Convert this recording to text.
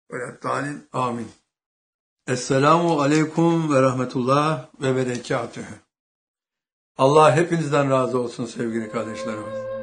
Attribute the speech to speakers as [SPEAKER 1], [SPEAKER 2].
[SPEAKER 1] Veleddâlin. Amin. Esselamu aleyküm ve rahmetullah ve berekatühü. Allah hepinizden razı olsun sevgili kardeşlerimiz.